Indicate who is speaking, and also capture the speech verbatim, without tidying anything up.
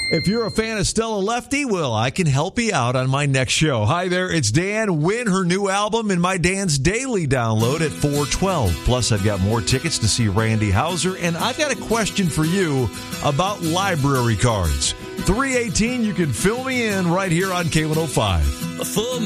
Speaker 1: If you're a fan of Stella Lefty, well, I can help you out on my next show. Hi there, it's Dan. Win her new album in my Dan's Daily download at four twelve. Plus, I've got more tickets to see Randy Houser, and I've got a question for you about library cards. three eighteen, you can fill me in right here on K one oh five.
Speaker 2: Full